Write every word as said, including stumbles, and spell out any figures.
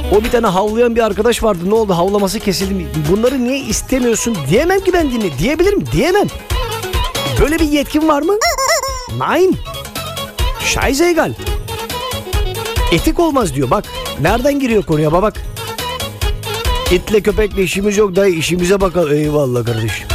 O bir tane havlayan bir arkadaş vardı. Ne oldu? Havlaması kesildi mi? Bunları niye istemiyorsun? Diyemem ki ben dinle. Diyebilirim. Diyemem. Böyle bir yetkim var mı? Nein. Scheißegal. Etik olmaz diyor. Bak. Nereden giriyor konuya? Bak. İtle köpekle işimiz yok dayı. İşimize bakalım. Eyvallah kardeşim.